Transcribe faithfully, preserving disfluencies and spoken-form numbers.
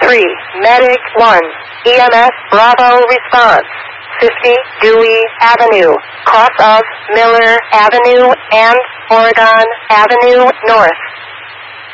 three, Medic one, E M S Bravo response, fifty Dewey Avenue, cross of Miller Avenue and Oregon Avenue North.